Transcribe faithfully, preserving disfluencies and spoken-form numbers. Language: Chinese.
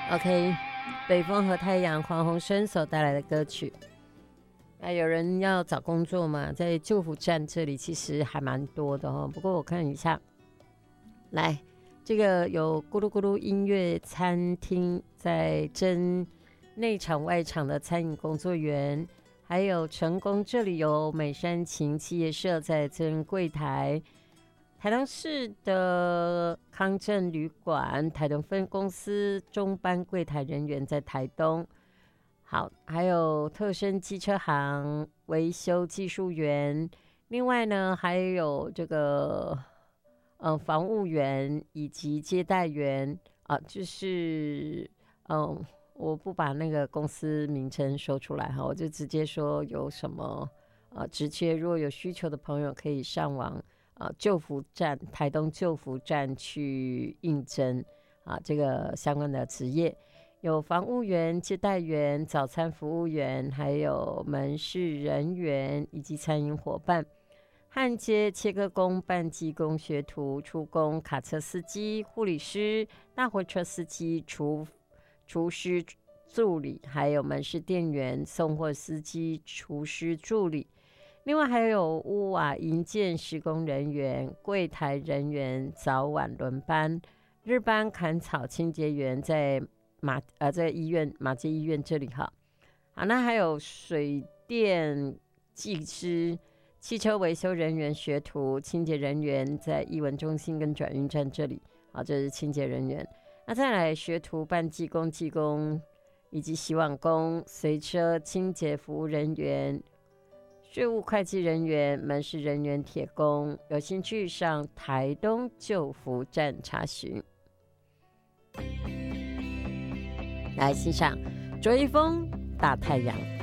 OK， 北风和太阳，黄鸿升所带来的歌曲。那有人要找工作嘛，在旧福站这里其实还蛮多的哦。不过我看一下，来，这个有咕噜咕噜音乐餐厅在征内场外场的餐饮工作员，还有成功这里有美山琴企业社在征柜台。台东市的康正旅馆台东分公司中班柜台人员在台东。好，还有特生机车行维修技术员，另外呢还有这个呃房务员以及接待员啊，就是嗯我不把那个公司名称说出来哈，我就直接说有什么呃职缺，如果有需求的朋友可以上网啊旧福站台东旧福站去应征啊这个相关的职业。有房务员、接待员、早餐服务员，还有门市人员以及餐饮伙伴。焊接、切割工、半技工学徒、出工、卡车司机、护理师、大货车司机、厨厨师助理，还有门市店员、送货司机、厨师助理。另外还有屋瓦营建施工人员、柜台人员，早晚轮班。日班砍草清洁员在马呃在医院马街医院这里哈。好，那还有水电技师、汽车维修人员、学徒、清洁人员在艺文中心跟转运站这里啊，这是清洁人员。那再来学徒、半技工、技工以及洗碗工、随车清洁服务人员、税务会计人员、门市人员、铁工。有兴趣上台东旧福站查询。来欣赏卓一峰《大太阳》。